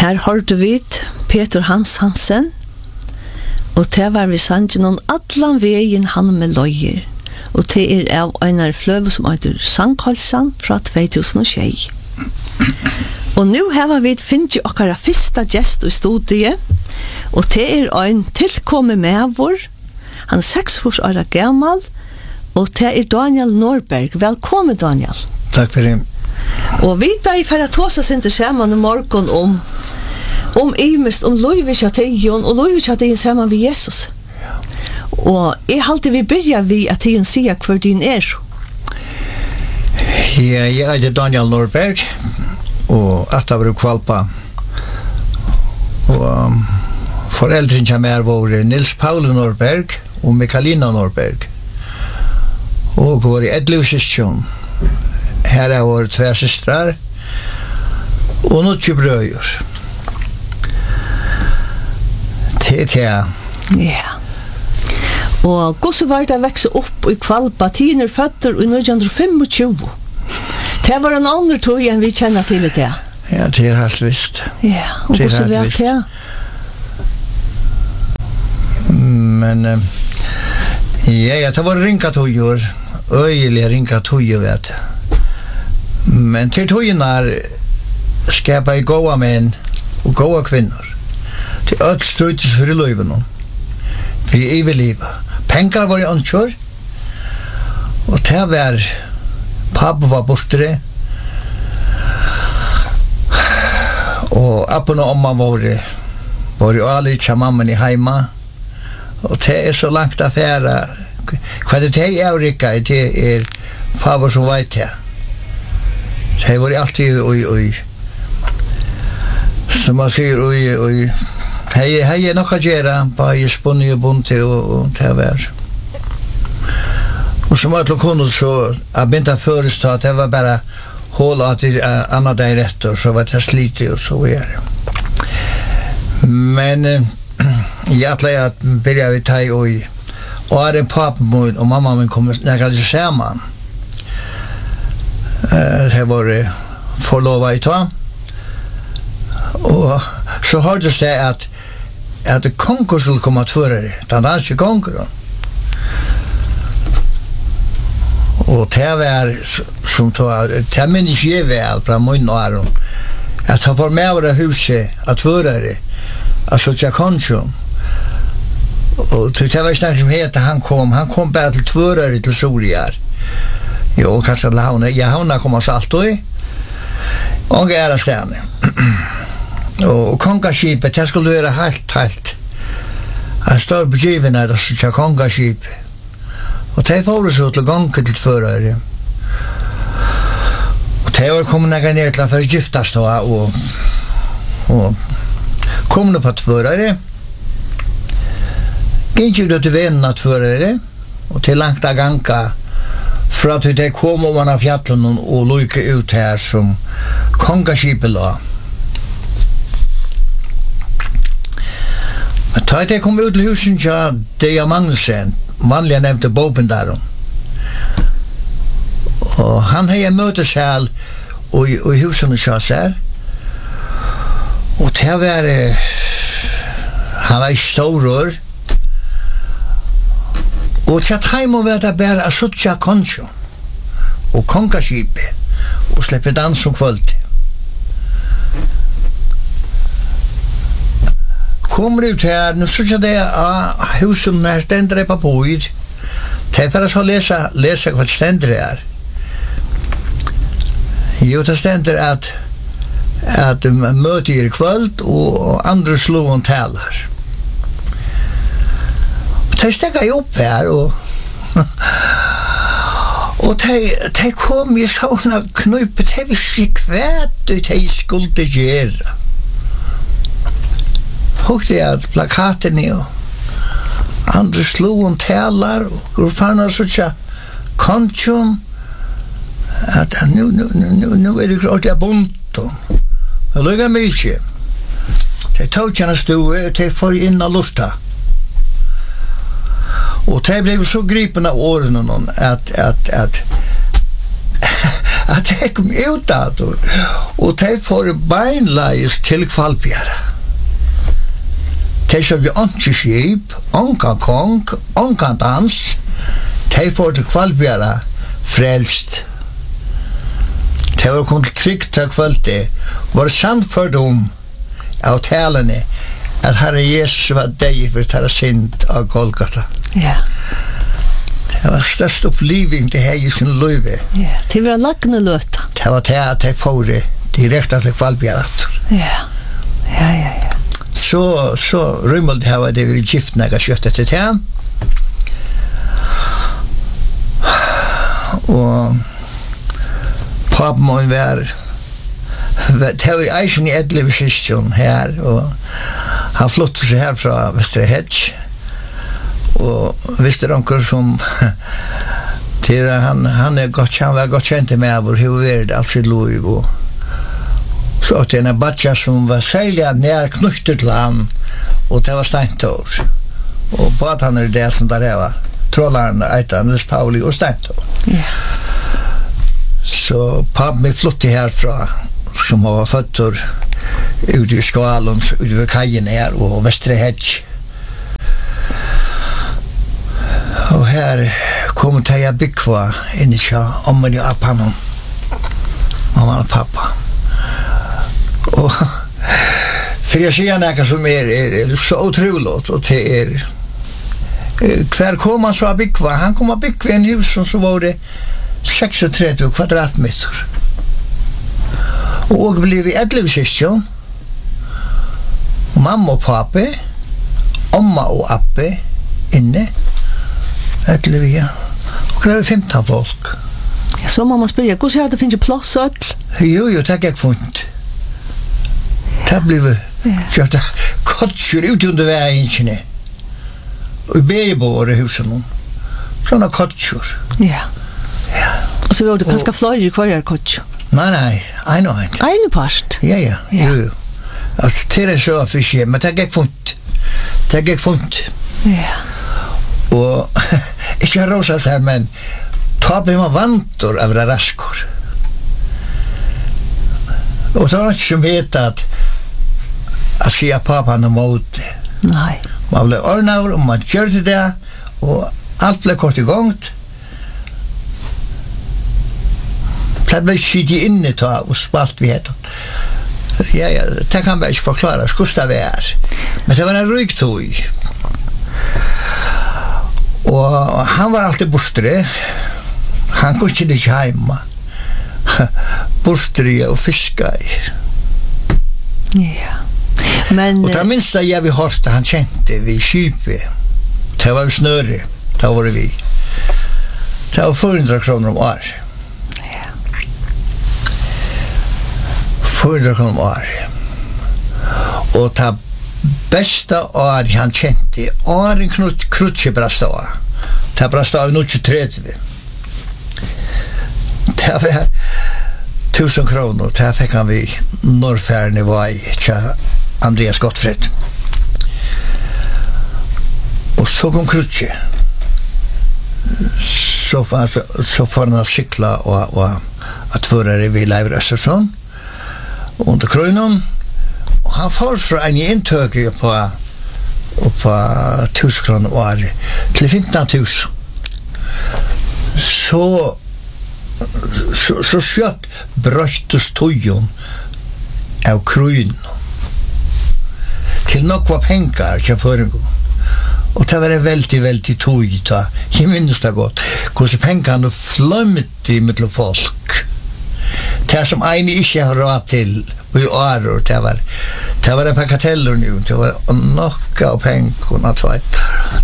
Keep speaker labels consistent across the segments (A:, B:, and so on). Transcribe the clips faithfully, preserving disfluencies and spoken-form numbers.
A: Her hørte vi Peter Hans Hansen, og det var vi sangen om allan veien han med løyer, og det er av en fløve som heter Sangkolsan fra två tusen og tjei. Og nå har vi finnet okkara fyrsta gest i studiet, og det er en tilkomme med vår. Han er seks år gammal, og det er Daniel Norberg. Velkommen, Daniel.
B: Takk for det.
A: Og vi bare for å ta oss inn til sammen i morgen om om imest, om loivisjateion og loivisjateion sammen med Jesus. Og jeg halte vi begynner vi at tiden sier hver din er.
B: Ja, jeg er Daniel Norberg, og at jeg var kvalpa. Og um, foreldren kommer her var Nils Paul Norberg og Mikaelina Norberg. Og var i Edlevsisjon. Her er våre tve systrar og noe brøyer. Til til.
A: Ja. Og hvordan var det å vekse opp i Kvalpa, tiner føtter i nitton tjuefem? Det var en annen tog enn vi kjenner til det.
B: Ja, det er helt visst.
A: Ja, og hvordan var det?
B: Men uh, ja, ja, det var ringa togjor, øyelig ringa togjor, vet jeg. Men til togene skapet jeg gåa menn og gåa kvinner. Til ødt strøytes for i løyven, for i evig livet. Pengar var i ansjør, og til var pappa var bortere, og appen og omma var var jo alle ikke mammen i heima, og det er så langt affæra. Hva det er Eureka, det er favor som veit det. Det var alltid oi oi. Som man sier oi oi. Hei hei er nokka gjera, bare i spunni og bunti og det var. Og som at lokon så jeg begynte å forestå at det var bare håla til anna deg rett, og så var det sliti og så var. Men jeg atla jeg at byrja vi ta i oi. Og er en pappa min og mamma min kom nekra til saman. Det var forlova i ta. Og så hørtes det at at konkur skulle komme til føre det. Den danske konkurren. Og det var som tog, det minnes jeg vel fra munn og æren, at han får med over huset at føre det, altså til konkurren. Og det var ikke som heter han kom, han kom bare til tvørere til Sorier. Jo, kanskje til havne. Ja, havne kom oss alt og i. Og ære stedene. Og kongaskipet, det skulle være helt, helt. En stor begivenhet, altså til kongaskipet. Og det får så til gangen til tvørere. Og det var kommet ned til for å giftes da, og, og kom på tvørere. Gikk jo til vennene tvørere, og til langt av ganga, for at det kom om man av fjallen og lykke ut her som kongaskipet la. Men da jeg kom ut til husen til Deja Magnussen, vanlig nevnte Boben der. Og han har jeg møtes her i husen og kjøs her. Og det var, han var i storår, og tjatt heim og vet jeg bare a suttja konsjon og kongaskipet og slippe dans om kvöld. Kommer ut her, nu suttja det av husen når stender jeg på bøyd. Det er for å lese, lese hva stender er. Jo, det stender at at møter i kvöld og andre slåen taler. De stekket jeg opp her, og og de, de kom i sånne knuppe, de visste ikke hva de skulle gjøre. Hukte jeg at plakatene og andre sloen taler, og fann jeg sånn konsjon, at nu, nu, nu, nu er det klart jeg bunt, og jeg lukker mye. De tog kjenne stue, de får inn av lufta. Og det blev så gripen av årene at, at, at At jeg kom ut av det, og de får beinleis til Kvalbjæra. De så vi ikke skip, onkan kong, onkan dans, de får til Kvalbjæra frelst. De var kommet trygt til kvöldi, var samført om av talene at Herre Jesus var deg for å ta synd av Golgata.
A: Ja.
B: Det var størst oppliving det her i sin løyve.
A: Ja, det var lagne løta.
B: Det var det at jeg får det direkte til Kvalbjærat.
A: Ja, ja, ja, ja.
B: Så, så rymmel det her var det vi gift når jeg kjøttet til det. Og papen må være det var eisen i Edlev Sistjon her, og han flyttet seg her fra Vestre Hedge, og visste onker som til han, han, er godt, han var godt kjent med hvor hun var alt sitt liv, og så at en badja som var særlig nær knyttet til han, og det var Steintår, og bad han er det som der var trollaren Eita, Nils Pauli og Steintår.
A: Ja.
B: Så pappen er flyttet herfra, som var født ute i Skalen, ute ved kajen her, og Vestre Hedge. Og her kom til jeg bygva inn i kja, ommen i appanen, mamma og pappa. Og for jeg sier noe som er, er, er så utrolig, og det er hver kom han så av bygva, han kom av bygva i en hus som så var det trettio kvadratmeter. Og blev vi Edlev Sistjon, mamma og pappa, omma og appe inne, Edlev, ja. Og det var femton folk.
A: Ja, så må man spørre, hvordan er det finnes plass og alt?
B: Jo, jo, det gikk funnet. Det blev kjørt kotsjer ut under veien, og i Beibore huset noen. Sånne kotsjer.
A: Ja.
B: Ja.
A: Og så var det kanskje flere hver er kotsjer.
B: Nei, nei, ein og ein.
A: Ein part?
B: Ja, ja,
A: Ja.
B: jo, jo. Altså, til det så for seg, men det gikk funnet. Det gikk funnet.
A: Ja.
B: Og ikke rosa seg, men ta blir man vantor av det raskor. Og så var det ikke som het at at sier pappan og måte.
A: Nei.
B: Man ble ordnet, og man kjørte det, og alt ble kort i gongt. Det ble skydde inne ta og spalt vi heter. Ja, ja, det kan man ikke forklare hvordan det er. Men det var en røyktøy. Og han var alltid bortre. Han kunne ikke ikke hjemme. Bortre og fiska i.
A: Ja. Men
B: Og det minste jeg vi hørte han kjente vi kjipet. Det var snøre. Det var vi. Det var fyrahundra kroner om år. fyrahundra kroner om år. Og det beste år han kjente, åren krutje brast av. Det brast av nå tjuetre. Det var tusen kroner, det fikk han vi norrfærende var i tja Andreas Gottfred. Og så kom krutje. Så, så, så får han cykla og, og at førere vi Leivr Østersson under krøynen, og han får fra en inntøk på på tusen kroner året til femton tusen. Så så, så skjøtt brøytes tøyen av krøynen til nok var penger til føringen. Og det var veldig, veldig tøy da. Jeg minnes det godt. Hvordan pengene flømmet i mitt folk. Det som en ikke har råd til i året, det var det var en par karteller nu, det var nok av penger og tveit.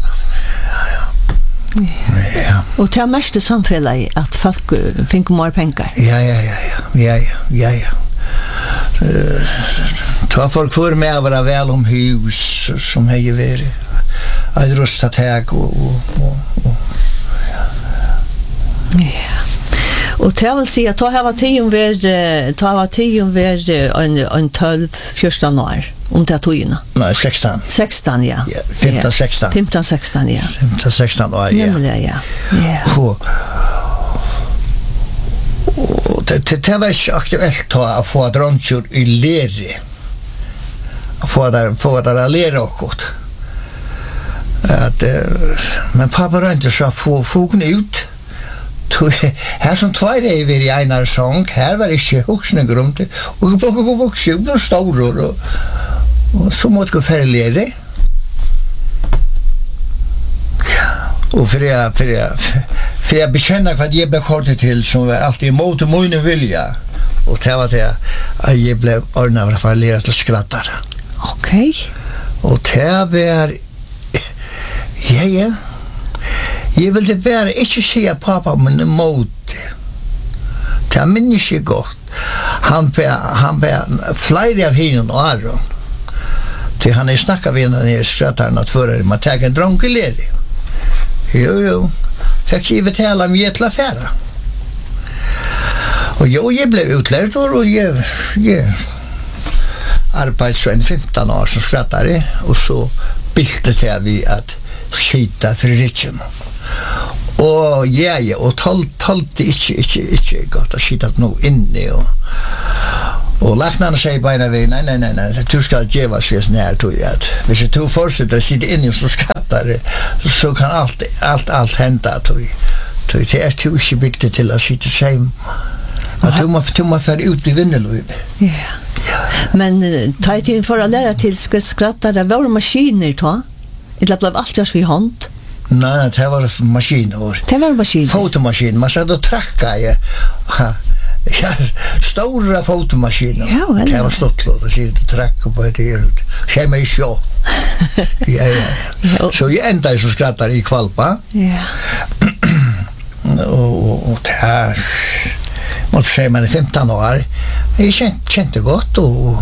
B: Ja.
A: og det er mest i samfunnet at folk finner mer penger.
B: Ja, ja, ja, ja, ja, ja, ja. Uh, ta folk for med å vel om hus som har vært et rustet teg og, og, og, og
A: ja. Og det vil si at da har tiden vært da har tiden vært en, en tolv fjorton år om det er togene.
B: Nei, sexton.
A: sexton, ja.
B: Ja, femton sexton.
A: femton sexton, ja.
B: femton sexton år, ja.
A: Nemlig, ja. Ja.
B: Og, og det, det var ikke aktuelt å få dronjur i lere. Å få der, få der å lere okkur. At, men pappa rønte så få fogen ut. Her som tvær er vi i einar sång, her var ikke hoksne grunn til, og på å vokse opp noen stauror, og, og så måtte gå færre lere. Og for jeg, for jeg, for jeg bekjenner hva jeg ble kortet til, som var alltid imot mine vilja, og det var det at jeg ble ordnet for å lære til skrattar.
A: Ok.
B: Og det var, ja, ja, jeg ville bare ikke si at pappa min imot det. Det minnes ikke godt. Han ble, han ble flere av henne og Aron. Til han er snakket ved henne i skrattarna tvører, man tar en dronkeleri. Jo, jo. Fikk ikke betale om jeg til affæra. Og jo, jeg ble utlært, og jeg, jeg arbeidet så en femton år som skrattare, og så bildet jeg vi at skita for rikken. Og ja, ja, og talte ikke, ikke, ikke godt å skita noe inni, og Og laknarna sier bare vi, nei, nei, nei, nei, du skal gjeva seg nær til at hvis du fortsetter å sitte inni og skattar, så kan alt, alt, alt henda til det er du ikke bygd til å sitte seg. At du må, du må fære ut i vinnerløyve.
A: Ja. Men ta i tiden for å lære til skrattar, det var maskiner ta? Eller ble alt gjørs vi hånd?
B: Nei, nei, det var maskiner.
A: Det var maskiner?
B: Fotomaskiner, man satt og trakka, ja. Ja, stora fotomaskiner.
A: Ja, vel.
B: Det var ståttlåt og sitte og trekke på et her. Skjer meg ikke også. Ja, ja, ja. Så jeg enda som skrattar i Kvalpa.
A: Ja.
B: og, og, og det her måtte skje meg i femton år. Jeg kjente, kjente godt, og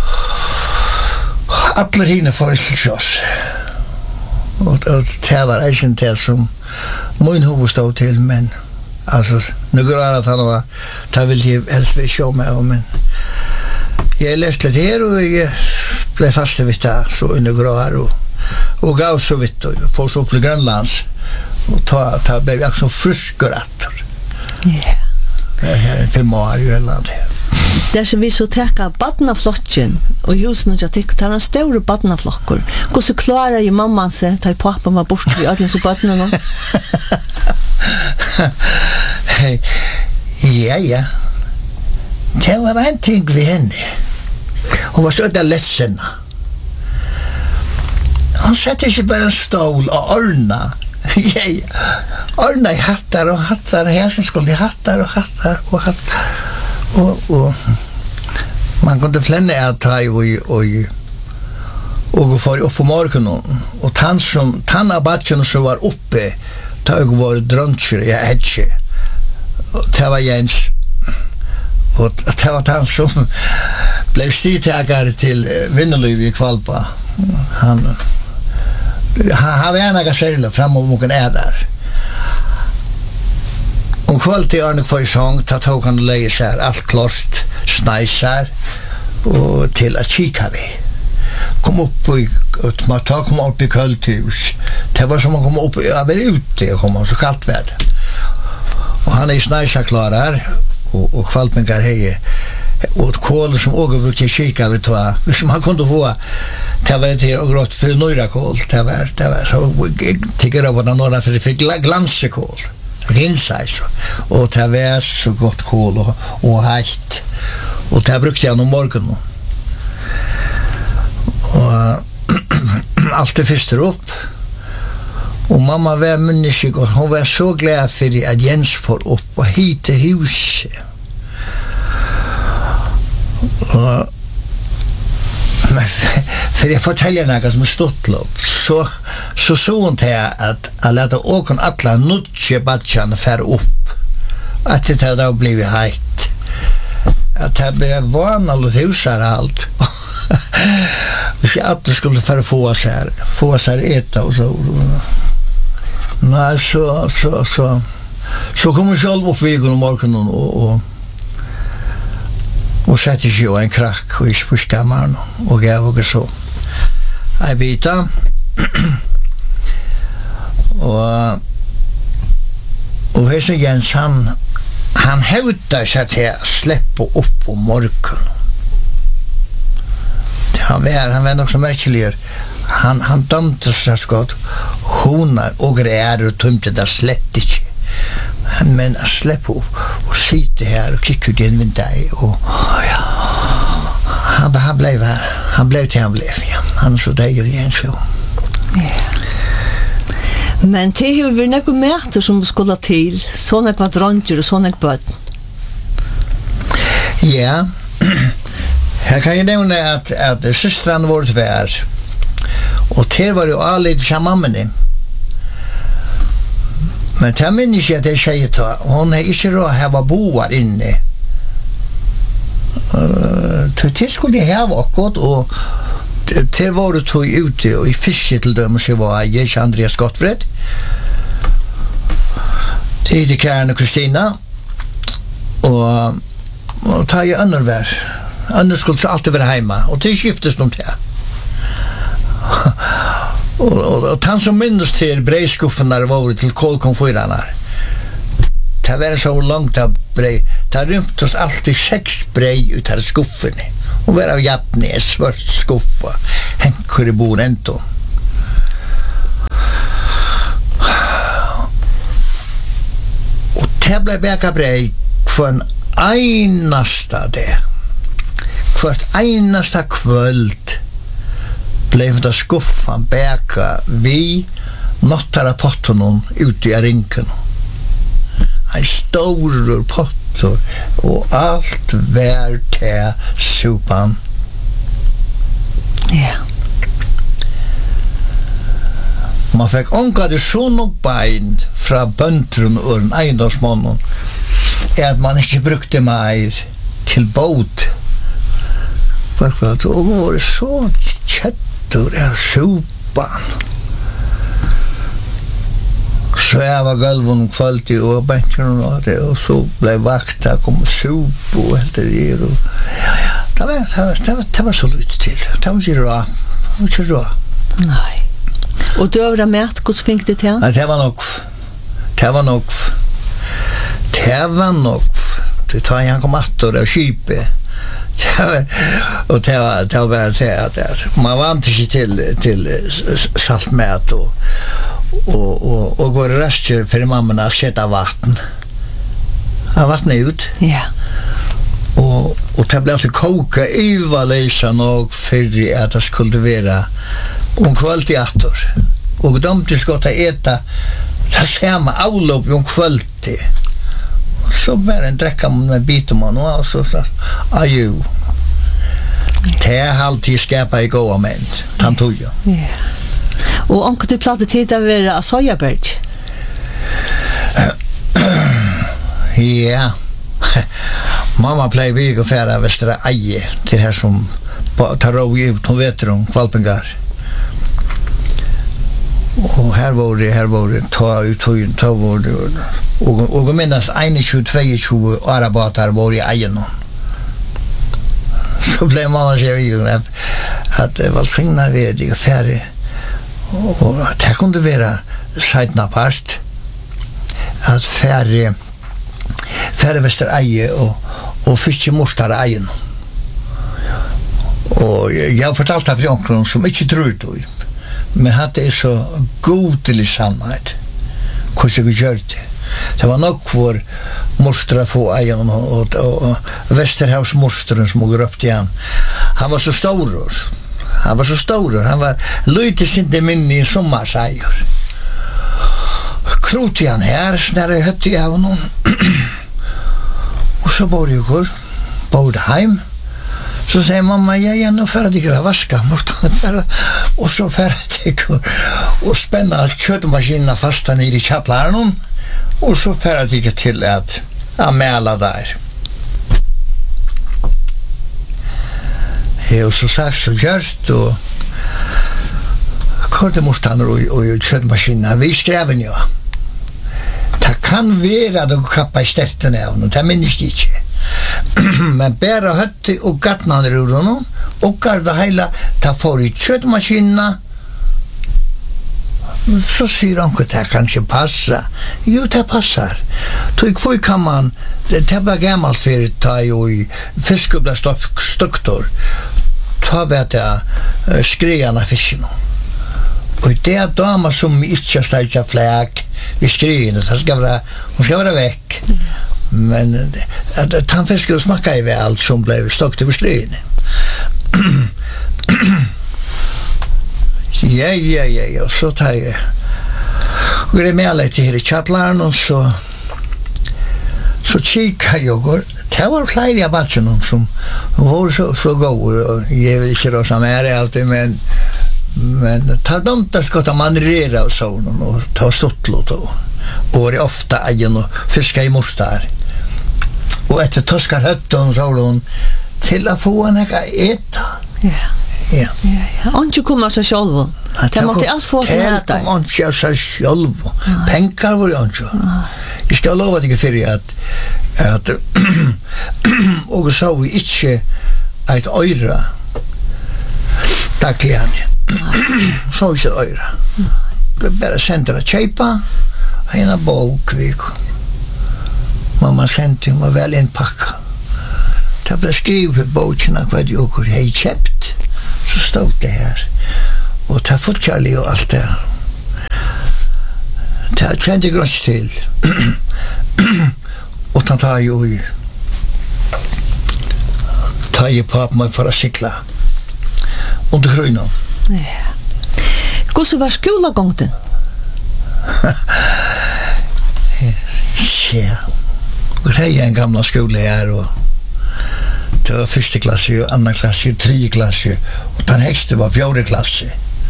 B: alle hine følelser til oss. Og, og det var ikke det som min hoved stod til, men alltså nu går det att han var ta vill ge helst vi show med men jag läste det här och jag blev fast vid det så under gråar och och gav så vitt och får så på Grönlands och ta ta blev jag så fruskrat. Ja. Det här är fem år ju eller det.
A: Det som vi så täcka badnaflocken och just nu jag tycker tar en stor badnaflockor. Hur så klarar ju mamman sig ta pappa var bort vi alla så badnarna. Ja, ja. Det var en ting ved henne. Hun var så der lettsenne. Hun satt ikke bare en stål og ordna. Ja, ja. Ordna i hattar og hattar, og jeg skulle i hattar og hattar og hattar. Og, og man kunne flenne at ta i og, og, og gå for opp på morgenen. Og tann som, tann av badgen som var oppe, ta jeg var droncher, jeg er ikke. Og det var Jens. Og det var han som ble styrtakare til Vinnerløyv i Kvalpa. Han, han, han var ena særlig fram om noen er der. Om kvalitet er nok for i sång, ta tog han og leie seg alt klart, sneiser, og til at kika vi. Kom upp i ett mattak kom upp i kulthus. Det var som att komma upp över ute och komma så kallt väder. Och han är snäsa klar här och och kvalpengar hej och kol som åker brukar till kika vet du. Som han kunde få det var det och grått för nöjda kol. Det var det var så tycker jag var den några för det fick glansekol. Glinsaj så. Och det var så gott kol och och hett. Och det brukade jag nog morgonen. Og allt det fyster upp og mamma var munnesig og hon var så glad for at Jens får upp og hit til huset og for jeg forteller noe som er stått låt så så så hun til at jeg lette åken alle nutje badjane fære opp at det hadde blivit heit at det ble vanlig huset alt hvis jeg alltid skulle for få oss her få oss her eta og så nei så så så så kom jeg selv opp vigen om morgenen og og, og sette seg jo en krakk og i spørskammeren og gav og så jeg bita og og hese Jens han
B: han hävdar sig till att släppa upp om morgon. Han var, han var nog så märklig. Han, han dömde sig skott. Hona och grejer och tömte det slett inte. Men att släppa upp och sitta här och kicka ut i en vindag. Och ja, han, han blev han blev till han blev. Ja. Han så där ju igen så.
A: Men det har vi några mäter som skulle till. Såna kvadranter och såna kvadrat.
B: Ja. Här kan jag nämna att, att systran var tvär. Och det var ju alldeles samma med det. Men det minns jag att det tjejet var. Hon är inte då här var boar inne. Uh, det skulle jag ha gått och det var det tog ute och i fisket till dem så var jag Andreas Gottfred. Det är Karen och Kristina. Och, och tar jag annorvär. Annars skulle så alltid vara hemma. Och det skiftes de till. och, och, och han som minns till breiskuffen när det var till kolkonfyrarna. Det var så långt av brej. Det rymt oss alltid sex brej ut här skuffen. Och var av jattne, svart skuffa. Hänkor i bor ändå. Och det blev bäka brej för en einasta det. Kvart einasta kvöld blev det skuffan bäka vi nottara pottonon ute i rinken. En stor pottor och allt var till supan.
A: Ja.
B: Man fick ångade sån och bein från böntren och en egendomsmannen att man inte brukte mer till båt. För att det var så kättor av supan. Så jag var gulven kvällt i och bänken och det och så blev vakta kom sup och allt det där och ja ja det var det var det var så lite till. Det var ju bra. Det var ju bra.
A: Nej. Och du har mätt hur fick det till?
B: Nej, det var nog det var nog det var nog det tar jag kom att och skipe. Och det var det var det att man var inte till till saltmät och och och och går rester för mamma att sätta vatten. Har vattnet ut.
A: Ja.
B: Och och det blev att koka i valäsan och för att det skulle vara om kvalitet. Och de det ska ta äta så samma avlopp om kvalitet. Så bara en dräcka med bit man och så så aju. Det är alltid skapa i goda ment. Han tog ju.
A: Ja. Och om du plattade tid att vara sojaberg?
B: Ja. Mamma play vi gå färra västra Aje till här som tar ro ut hon vet om kvalpengar. Och här var det här var det ta ut ta var det och och minnas tjugotvå arabatar var i Ajen. Så blev mamma säga ju att att det var fina väder färre. Och det kunde vara skitna past att färre färre väster Aje och och fiske mostare Ajen. Och jag fortalte för onkeln som inte tror då. Men hade så god till samhet. Hur ska vi göra det? Det var nog för mostra få Ajen och, och, och Västerhavs mostren som går upp till han. Han var så stor. Han var så stor. Han var lite inte minne i sommarsajer. Kroti han här när jag hötte jag honom. Och så bor jag går. Bor hem. Så säger mamma, ja, ja, nu färdig att vaska. Och så färdig och spänna köttmaskinerna fasta ner i källaren. Och så färdig till att anmäla där. Och så sagt så görst och kortemostaner och, och köttmaskinerna. Vi skrev ju. Det kan vara att de kappar i stärten av honom. Det minns jag inte. Men bara hötte och gattnade ur honom och det hela ta för i köttmaskinerna Så sier han att det kanske passar. Jo, det passar. Tog kvoi kan man, det var gammalt för att ta i fiskubla stoktor. Ta vet jag skriarna fisken. Och det är damer som inte ställer fläck i skriarna. Det ska vara, hon ska vara väck. Men att tandfisken smakar ju väl som blev stockt över skriarna. Ja, ja, ja, ja, så tar jeg og det er med lite her i kjattlaren og så så kikar jeg og det var flere av batchen som var så, så gode og jeg vil ikke råsa mer av det men men ta dem der skal ta manrere av sånn og ta ståttlåt og og var ofta egen og fiska i morstar og etter toskar høtten så var til å få en ekka eta
A: ja.
B: Ja.
A: Ja, ja. Onke kommer sig själv. Det måste allt få sig helt där.
B: Det onke sig själv. Pengar var onke. Jag ska lova dig för att att och så vi inte ett öra dagligen. Så är det öra. Det bara sända att köpa en bok vi. Mamma sände mig väl en packa. Det blev skrivet boken vad jag har köpt. Så stod det här och ta fortkärlig och allt det det kände jag grönt till och han tar ju tar ju på mig för att cykla under gröna
A: ja. Hur så var skolagången?
B: ja och det är en gamla skola här och det var første klasse, andra klasse, tredje klasse, og den högste var fjärde klasse.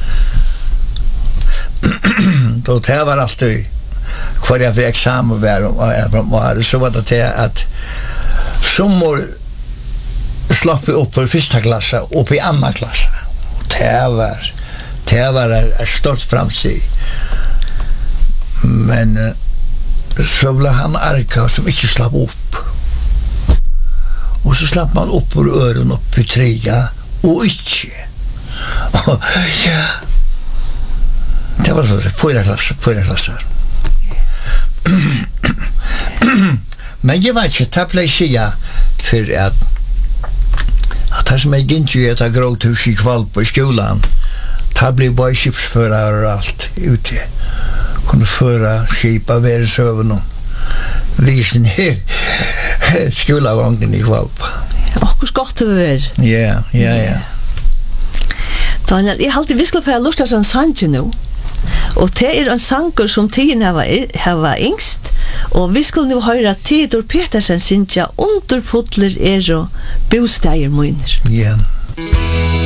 B: Då det var alltid kvar jag för examen var och så var det till att sommar slapp vi upp på första klasse upp i andra klasse. Och det var det var ett stort framsteg. Men så blev han arka som inte slapp upp. Och så slapp man upp ur öron upp i trea och inte. Ja. Det var så, fyra klasser, fyra klasser. Men jag vet inte, det blev sia för att att det som är inte ju ett gråthus i Kvalp i skolan, det blev bara skipsförare och allt ute. Kunde föra skip av världsöven och visen här skolagången i Kvalp.
A: Och hur skott det var?
B: Ja, ja, ja.
A: Daniel, jag har alltid viskat för att lusta sån sange nu. Och det är en sanger som tiden har varit yngst. Och vi skulle nu höra Theodor Petersen synja underfotler er och bostäder munner.
B: Ja.